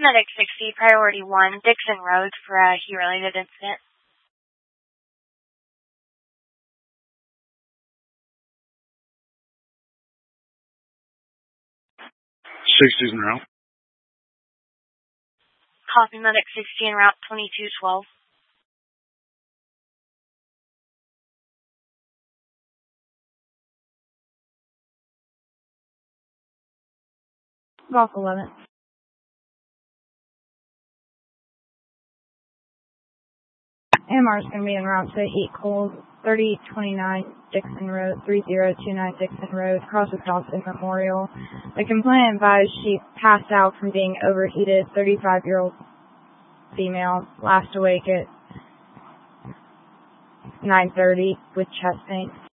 Medic 60, Priority 1, Dixon Road for a heat-related incident. '60's en route. Copy, Medic 60 en route 2212. Golf 11. MR is going to be en route to Heat Cold, 3029 Dixon Road, 3029 Dixon Road, across the Dawson Memorial. The complainant advised she passed out from being overheated, 35-year-old female, last awake at 9:30 with chest pain.